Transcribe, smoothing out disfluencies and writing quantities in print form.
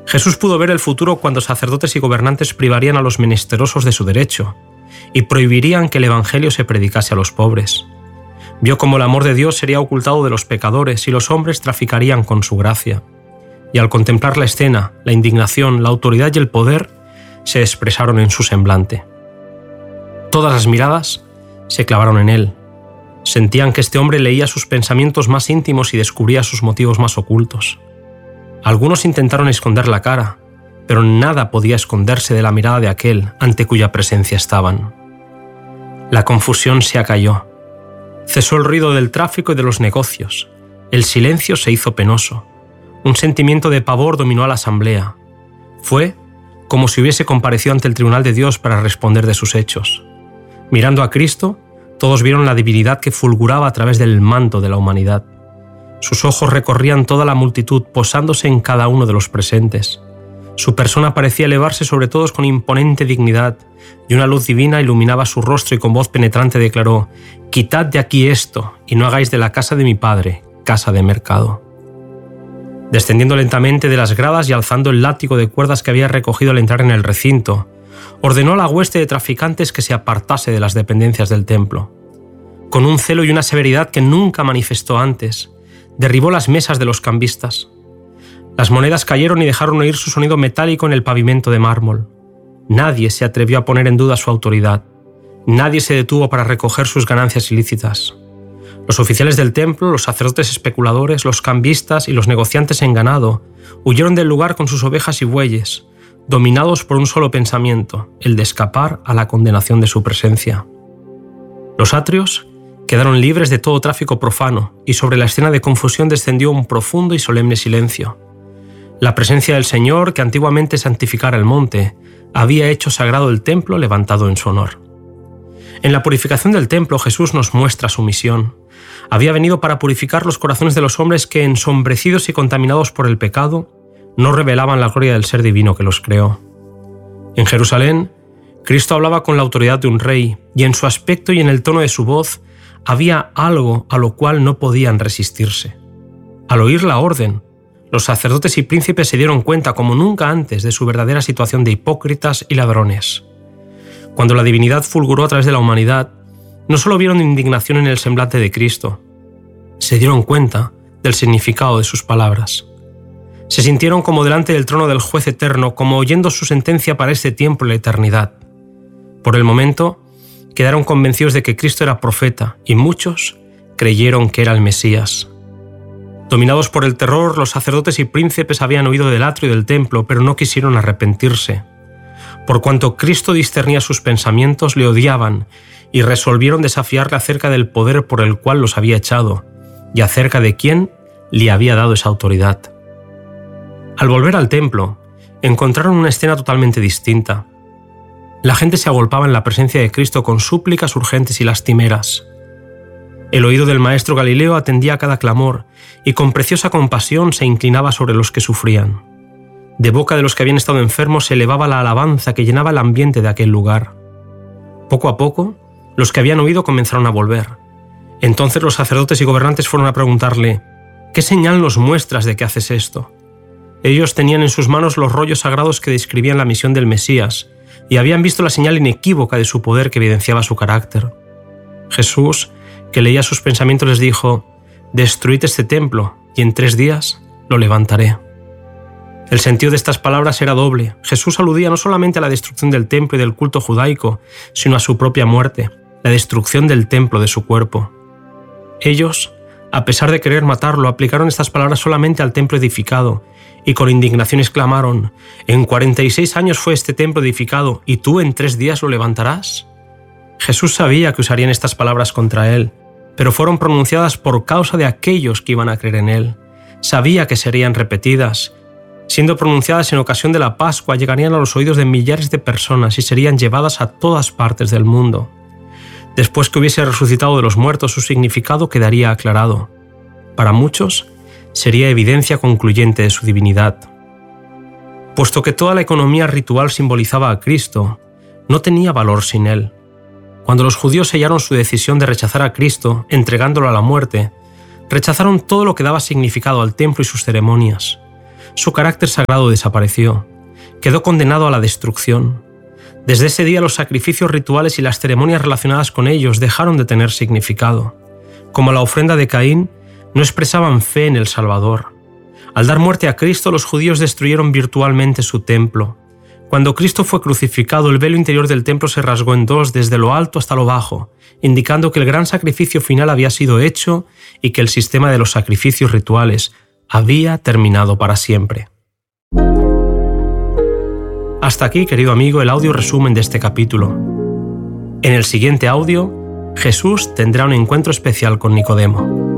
Jesús pudo ver el futuro cuando sacerdotes y gobernantes privarían a los menesterosos de su derecho y prohibirían que el Evangelio se predicase a los pobres. Vio cómo el amor de Dios sería ocultado de los pecadores y los hombres traficarían con su gracia. Y al contemplar la escena, la indignación, la autoridad y el poder se expresaron en su semblante. Todas las miradas se clavaron en él. Sentían que este hombre leía sus pensamientos más íntimos y descubría sus motivos más ocultos. Algunos intentaron esconder la cara, pero nada podía esconderse de la mirada de aquel ante cuya presencia estaban. La confusión se acalló. Cesó el ruido del tráfico y de los negocios. El silencio se hizo penoso. Un sentimiento de pavor dominó a la asamblea. Fue como si hubiese comparecido ante el tribunal de Dios para responder de sus hechos. Mirando a Cristo, todos vieron la divinidad que fulguraba a través del manto de la humanidad. Sus ojos recorrían toda la multitud, posándose en cada uno de los presentes. Su persona parecía elevarse sobre todos con imponente dignidad, y una luz divina iluminaba su rostro y con voz penetrante declaró: «Quitad de aquí esto, y no hagáis de la casa de mi padre casa de mercado». Descendiendo lentamente de las gradas y alzando el látigo de cuerdas que había recogido al entrar en el recinto, ordenó a la hueste de traficantes que se apartase de las dependencias del templo. Con un celo y una severidad que nunca manifestó antes, derribó las mesas de los cambistas. Las monedas cayeron y dejaron oír su sonido metálico en el pavimento de mármol. Nadie se atrevió a poner en duda su autoridad. Nadie se detuvo para recoger sus ganancias ilícitas. Los oficiales del templo, los sacerdotes especuladores, los cambistas y los negociantes en ganado huyeron del lugar con sus ovejas y bueyes, dominados por un solo pensamiento, el de escapar a la condenación de su presencia. Los atrios quedaron libres de todo tráfico profano y sobre la escena de confusión descendió un profundo y solemne silencio. La presencia del Señor, que antiguamente santificara el monte, había hecho sagrado el templo levantado en su honor. En la purificación del templo Jesús nos muestra su misión. Había venido para purificar los corazones de los hombres que, ensombrecidos y contaminados por el pecado, no revelaban la gloria del Ser Divino que los creó. En Jerusalén, Cristo hablaba con la autoridad de un rey, y en su aspecto y en el tono de su voz había algo a lo cual no podían resistirse. Al oír la orden, los sacerdotes y príncipes se dieron cuenta como nunca antes de su verdadera situación de hipócritas y ladrones. Cuando la divinidad fulguró a través de la humanidad, no solo vieron indignación en el semblante de Cristo, se dieron cuenta del significado de sus palabras. Se sintieron como delante del trono del juez eterno, como oyendo su sentencia para este tiempo y la eternidad. Por el momento, quedaron convencidos de que Cristo era profeta y muchos creyeron que era el Mesías. Dominados por el terror, los sacerdotes y príncipes habían huido del atrio del templo, pero no quisieron arrepentirse. Por cuanto Cristo discernía sus pensamientos, le odiaban y resolvieron desafiarle acerca del poder por el cual los había echado y acerca de quién le había dado esa autoridad. Al volver al templo, encontraron una escena totalmente distinta. La gente se agolpaba en la presencia de Cristo con súplicas urgentes y lastimeras. El oído del maestro Galileo atendía a cada clamor y con preciosa compasión se inclinaba sobre los que sufrían. De boca de los que habían estado enfermos se elevaba la alabanza que llenaba el ambiente de aquel lugar. Poco a poco, los que habían oído comenzaron a volver. Entonces los sacerdotes y gobernantes fueron a preguntarle: «¿Qué señal nos muestras de que haces esto?». Ellos tenían en sus manos los rollos sagrados que describían la misión del Mesías y habían visto la señal inequívoca de su poder que evidenciaba su carácter. Jesús, que leía sus pensamientos, les dijo: «Destruid este templo y en 3 días lo levantaré». El sentido de estas palabras era doble. Jesús aludía no solamente a la destrucción del templo y del culto judaico, sino a su propia muerte, la destrucción del templo de su cuerpo. Ellos, a pesar de querer matarlo, aplicaron estas palabras solamente al templo edificado y con indignación exclamaron: «En 46 años fue este templo edificado, ¿y tú en 3 días lo levantarás?». Jesús sabía que usarían estas palabras contra él, pero fueron pronunciadas por causa de aquellos que iban a creer en él. Sabía que serían repetidas. Siendo pronunciadas en ocasión de la Pascua, llegarían a los oídos de millares de personas y serían llevadas a todas partes del mundo. Después que hubiese resucitado de los muertos, su significado quedaría aclarado. Para muchos, sería evidencia concluyente de su divinidad. Puesto que toda la economía ritual simbolizaba a Cristo, no tenía valor sin él. Cuando los judíos sellaron su decisión de rechazar a Cristo, entregándolo a la muerte, rechazaron todo lo que daba significado al templo y sus ceremonias. su carácter sagrado desapareció. Quedó condenado a la destrucción. Desde ese día los sacrificios rituales y las ceremonias relacionadas con ellos dejaron de tener significado. Como la ofrenda de Caín, no expresaban fe en el Salvador. Al dar muerte a Cristo, los judíos destruyeron virtualmente su templo. Cuando Cristo fue crucificado, el velo interior del templo se rasgó en dos desde lo alto hasta lo bajo, indicando que el gran sacrificio final había sido hecho y que el sistema de los sacrificios rituales había terminado para siempre. Hasta aquí, querido amigo, el audio resumen de este capítulo. En el siguiente audio, Jesús tendrá un encuentro especial con Nicodemo.